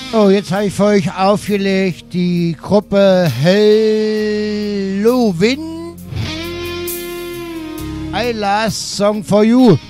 So, jetzt habe ich für euch aufgelegt die Gruppe Helloween. I Last Song for You.